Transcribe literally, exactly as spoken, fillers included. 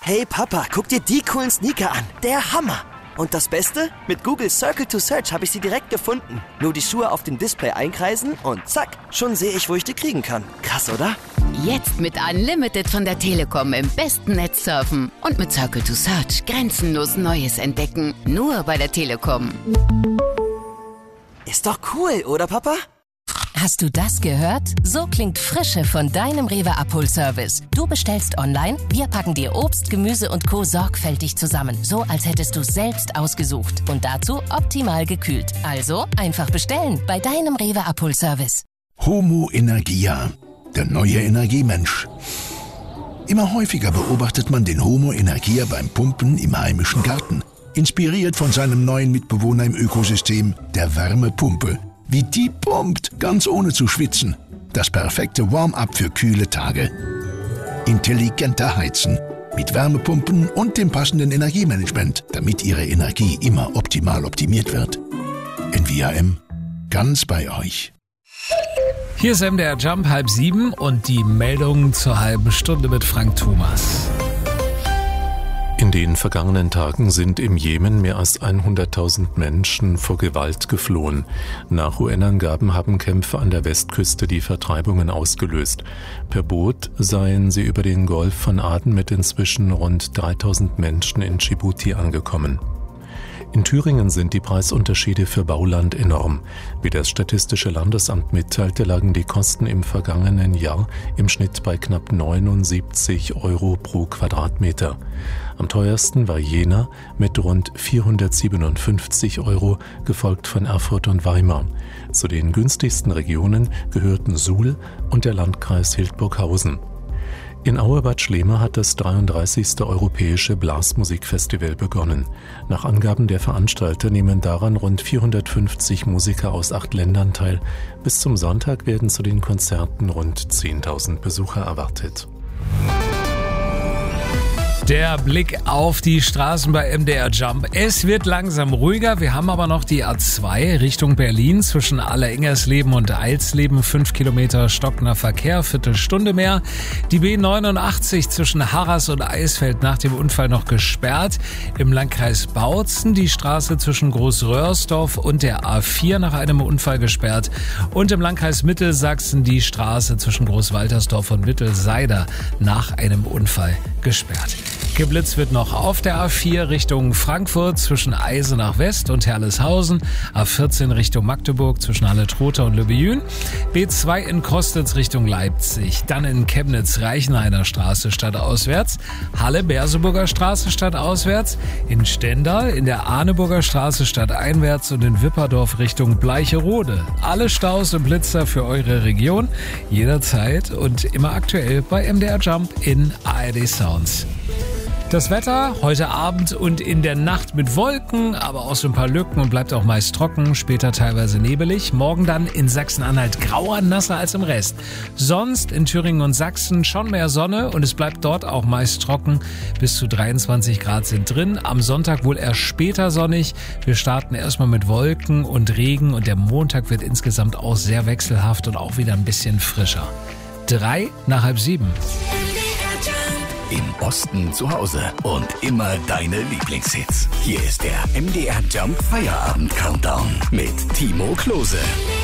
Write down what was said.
Hey Papa, guck dir die coolen Sneaker an. Der Hammer. Und das Beste? Mit Google Circle to Search habe ich sie direkt gefunden. Nur die Schuhe auf dem Display einkreisen und zack, schon sehe ich, wo ich die kriegen kann. Krass, oder? Jetzt mit Unlimited von der Telekom im besten Netz surfen. Und mit Circle to Search grenzenlos Neues entdecken. Nur bei der Telekom. Ist doch cool, oder Papa? Hast du das gehört? So klingt Frische von deinem Rewe-Abholservice. Du bestellst online, wir packen dir Obst, Gemüse und Co. sorgfältig zusammen. So, als hättest du selbst ausgesucht. Und dazu optimal gekühlt. Also einfach bestellen bei deinem Rewe-Abholservice. Homo Energia, der neue Energiemensch. Immer häufiger beobachtet man den Homo Energia beim Pumpen im heimischen Garten. Inspiriert von seinem neuen Mitbewohner im Ökosystem, der Wärmepumpe. Wie die pumpt, ganz ohne zu schwitzen. Das perfekte Warm-up für kühle Tage. Intelligenter Heizen. Mit Wärmepumpen und dem passenden Energiemanagement, damit Ihre Energie immer optimal optimiert wird. N V A M. Ganz bei euch. Hier ist M D R Jump, halb sieben und die Meldung zur halben Stunde mit Frank Thomas. In den vergangenen Tagen sind im Jemen mehr als hunderttausend Menschen vor Gewalt geflohen. Nach U N-Angaben haben Kämpfe an der Westküste die Vertreibungen ausgelöst. Per Boot seien sie über den Golf von Aden mit inzwischen rund dreitausend Menschen in Dschibuti angekommen. In Thüringen sind die Preisunterschiede für Bauland enorm. Wie das Statistische Landesamt mitteilte, lagen die Kosten im vergangenen Jahr im Schnitt bei knapp neunundsiebzig Euro pro Quadratmeter. Am teuersten war Jena mit rund vierhundertsiebenundfünfzig Euro, gefolgt von Erfurt und Weimar. Zu den günstigsten Regionen gehörten Suhl und der Landkreis Hildburghausen. In Auerbad Schlema hat das dreiunddreißigste Europäische Blasmusikfestival begonnen. Nach Angaben der Veranstalter nehmen daran rund vierhundertfünfzig Musiker aus acht Ländern teil. Bis zum Sonntag werden zu den Konzerten rund zehntausend Besucher erwartet. Der Blick auf die Straßen bei M D R Jump. Es wird langsam ruhiger. Wir haben aber noch die A zwei Richtung Berlin zwischen Allerengersleben und Eilsleben. Fünf Kilometer stockender Verkehr, Viertelstunde mehr. Die B neunundachtzig zwischen Harras und Eisfeld nach dem Unfall noch gesperrt. Im Landkreis Bautzen die Straße zwischen Großröhrsdorf und der A vier nach einem Unfall gesperrt. Und im Landkreis Mittelsachsen die Straße zwischen Großwaltersdorf und Mittelseider nach einem Unfall gesperrt. Geblitzt wird noch auf der A vier Richtung Frankfurt zwischen Eisenach West und Herleshausen, A vierzehn Richtung Magdeburg zwischen Halle-Trotha und Löbejün, B zwei in Kostitz Richtung Leipzig, dann in Chemnitz Reichenhainer Straße stadtauswärts, Halle-Berseburger Straße stadtauswärts, in Stendal in der Arneburger Straße stadteinwärts und in Wipperdorf Richtung Bleicherode. Alle Staus und Blitzer für eure Region, jederzeit und immer aktuell bei M D R Jump in A R D Sounds. Das Wetter heute Abend und in der Nacht mit Wolken, aber auch so ein paar Lücken und bleibt auch meist trocken, später teilweise nebelig. Morgen dann in Sachsen-Anhalt grauer, nasser als im Rest. Sonst in Thüringen und Sachsen schon mehr Sonne und es bleibt dort auch meist trocken. Bis zu dreiundzwanzig Grad sind drin. Am Sonntag wohl erst später sonnig. Wir starten erstmal mit Wolken und Regen und der Montag wird insgesamt auch sehr wechselhaft und auch wieder ein bisschen frischer. Drei nach halb sieben. Im Osten zu Hause und immer deine Lieblingshits. Hier ist der M D R Jump Feierabend Countdown mit Timo Klose.